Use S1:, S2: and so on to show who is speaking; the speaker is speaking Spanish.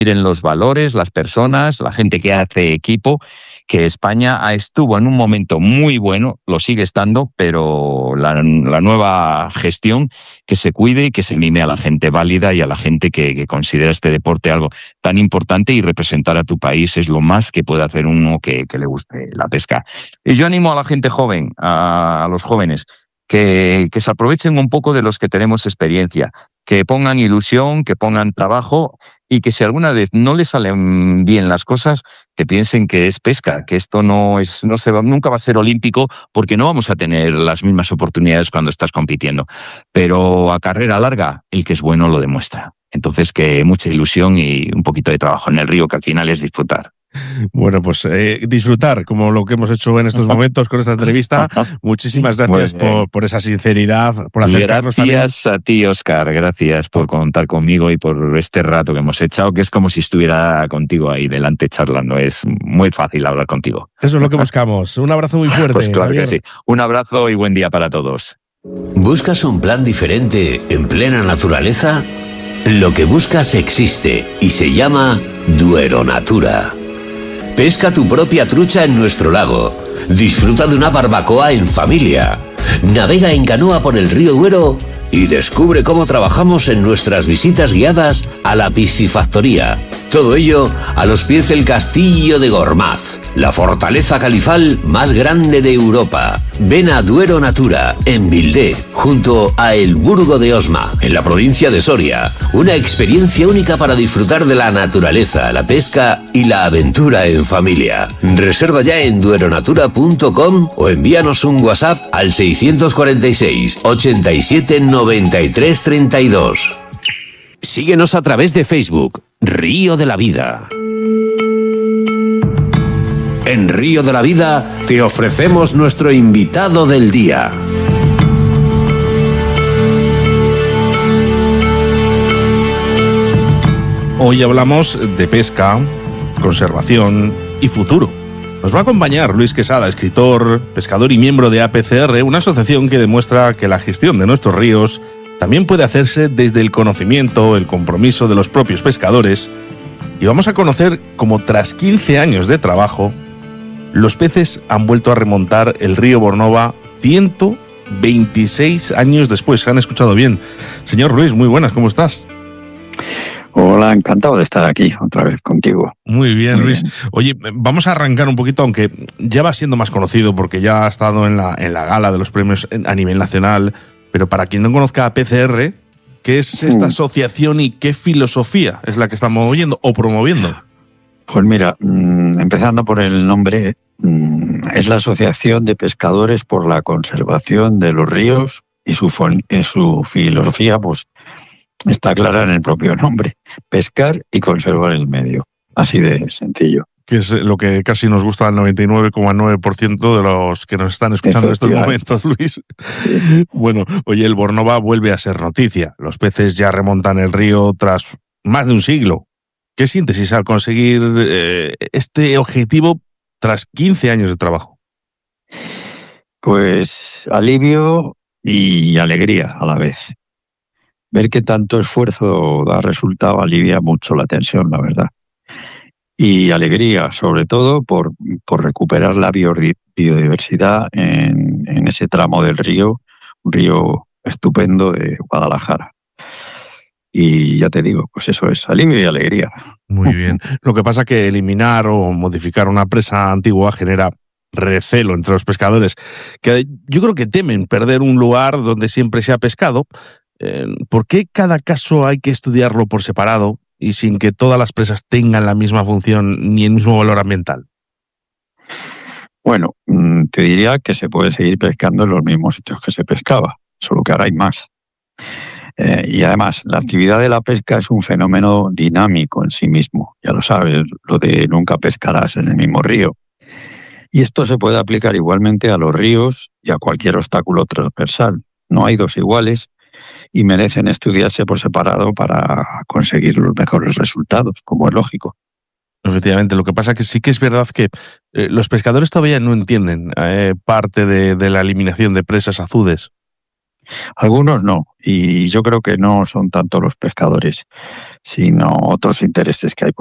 S1: miren los valores, las personas, la gente que hace equipo, que España estuvo en un momento muy bueno, lo sigue estando, pero la nueva gestión, que se cuide y que se mime a la gente válida y a la gente que considera este deporte algo tan importante, y representar a tu país es lo más que puede hacer uno que le guste la pesca. Y yo animo a la gente joven, a los jóvenes, que se aprovechen un poco de los que tenemos experiencia, que pongan ilusión, que pongan trabajo, y que si alguna vez no les salen bien las cosas, que piensen que es pesca, que esto nunca va a ser olímpico, porque no vamos a tener las mismas oportunidades cuando estás compitiendo. Pero a carrera larga, el que es bueno lo demuestra. Entonces, que mucha ilusión y un poquito de trabajo en el río, que al final es disfrutar.
S2: Bueno, pues disfrutar, como lo que hemos hecho en estos momentos con esta entrevista. Muchísimas gracias por esa sinceridad, por acercarnos también.
S1: Gracias a ti, Óscar, gracias por contar conmigo y por este rato que hemos echado, que es como si estuviera contigo ahí delante charlando. Es muy fácil hablar contigo.
S2: Eso es lo que buscamos. Un abrazo muy fuerte.
S1: Pues claro
S2: Javier.
S1: que sí. Un abrazo y buen día para todos.
S3: ¿Buscas un plan diferente en plena naturaleza? Lo que buscas existe y se llama Duero Natura. Pesca tu propia trucha en nuestro lago. Disfruta de una barbacoa en familia. Navega en canoa por el río Duero y descubre cómo trabajamos en nuestras visitas guiadas a la piscifactoría. Todo ello a los pies del castillo de Gormaz, la fortaleza califal más grande de Europa. Ven a Duero Natura, en Vildé, junto a El Burgo de Osma, en la provincia de Soria. Una experiencia única para disfrutar de la naturaleza, la pesca y la aventura en familia. Reserva ya en dueronatura.com o envíanos un WhatsApp al 646 87 93 32. Síguenos a través de Facebook, Río de la Vida. En Río de la Vida te ofrecemos nuestro invitado del día.
S2: Hoy hablamos de pesca, conservación y futuro. Nos va a acompañar Luis Quesada, escritor, pescador y miembro de APCR, una asociación que demuestra que la gestión de nuestros ríos también puede hacerse desde el conocimiento, el compromiso de los propios pescadores. Y vamos a conocer cómo tras 15 años de trabajo, los peces han vuelto a remontar el río Bornova 126 años después. ¿Se han escuchado bien? Señor Luis, muy buenas, ¿cómo estás?
S4: Hola, encantado de estar aquí otra vez contigo.
S2: Muy bien, Luis. Oye, vamos a arrancar un poquito, aunque ya va siendo más conocido porque ya ha estado en la gala de los premios a nivel nacional. Pero para quien no conozca a PCR, ¿qué es esta asociación y qué filosofía es la que estamos moviendo o promoviendo?
S4: Pues mira, empezando por el nombre, es la Asociación de Pescadores por la Conservación de los Ríos, y su filosofía pues está clara en el propio nombre: pescar y conservar el medio. Así de sencillo.
S2: Que es lo que casi nos gusta al 99,9% de los que nos están escuchando en estos momentos, Luis. Sí. Bueno, oye, el Bornova vuelve a ser noticia. Los peces ya remontan el río tras más de un siglo. ¿Qué síntesis al conseguir este objetivo tras 15 años de trabajo?
S4: Pues alivio y alegría a la vez. Ver que tanto esfuerzo da resultado alivia mucho la tensión, la verdad. Y alegría, sobre todo, por recuperar la biodiversidad en ese tramo del río, un río estupendo de Guadalajara. Y ya te digo, pues eso es alivio y alegría.
S2: Muy bien. Lo que pasa es que eliminar o modificar una presa antigua genera recelo entre los pescadores, que yo creo que temen perder un lugar donde siempre se ha pescado. ¿Por qué cada caso hay que estudiarlo por separado y sin que todas las presas tengan la misma función ni el mismo valor ambiental?
S4: Bueno, te diría que se puede seguir pescando en los mismos sitios que se pescaba, solo que ahora hay más. Y además, la actividad de la pesca es un fenómeno dinámico en sí mismo. Ya lo sabes, lo de nunca pescarás en el mismo río. Y esto se puede aplicar igualmente a los ríos y a cualquier obstáculo transversal. No hay dos iguales y merecen estudiarse por separado para conseguir los mejores resultados, como es lógico.
S2: Efectivamente, lo que pasa es que sí que es verdad que los pescadores todavía no entienden parte de la eliminación de presas azudes.
S4: Algunos no, y yo creo que no son tanto los pescadores, sino otros intereses que hay